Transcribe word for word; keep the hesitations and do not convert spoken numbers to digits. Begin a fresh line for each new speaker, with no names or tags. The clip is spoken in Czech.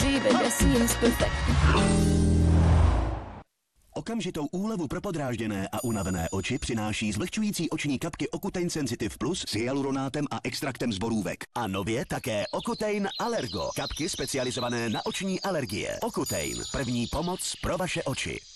achieve it as seems perfect.
Okamžitou úlevu pro podrážděné a unavené oči přináší zvlhčující oční kapky Ocutein Sensitive Plus s hyaluronátem a extraktem z borůvek. A nově také Ocutein Allergo, kapky specializované na oční alergie. Ocutein, první pomoc pro vaše oči.